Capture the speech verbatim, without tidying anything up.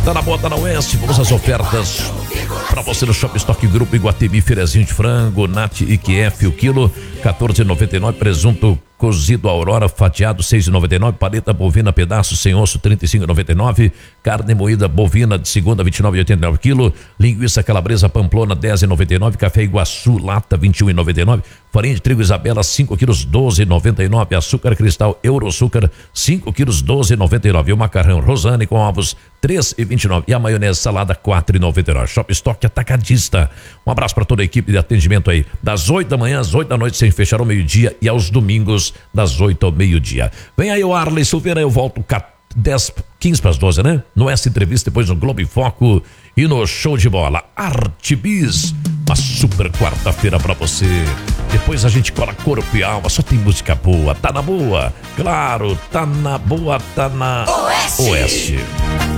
Tá na boa, tá na Oeste. Vamos às ofertas para você no Shopping Stock Grupo Iguatemi. Filezinho de frango, Nat I Q F, o quilo, quatorze e noventa e nove. Presunto cozido Aurora fatiado, seis e noventa e nove. Paleta bovina pedaço sem osso, trinta e cinco e noventa e nove. Carne moída bovina de segunda, vinte e nove e oitenta e nove quilo. Linguiça calabresa Pamplona, dez e noventa e nove. Café Iguaçu lata, vinte e um e noventa e nove. Farinha de trigo Isabela, cinco quilos, doze e noventa e nove. Açúcar cristal Euroçúcar, cinco quilos, doze e noventa e nove. O macarrão Rosane com ovos, três e vinte e nove. E a maionese salada, quatro e noventa e nove. Shop Stock Atacadista. Um abraço para toda a equipe de atendimento aí, das oito da manhã às oito da noite, sem fechar ao meio-dia, e aos domingos das oito ao meio-dia. Vem aí o Arley Silveira, eu volto dez, quinze para as doze, né? No essa entrevista, depois no Globo em Foco e no Show de Bola. Arte Bis, uma super quarta-feira para você. Depois a gente cola corpo e alma, só tem música boa. Tá na boa? Claro, tá na boa, tá na Oeste. Oeste.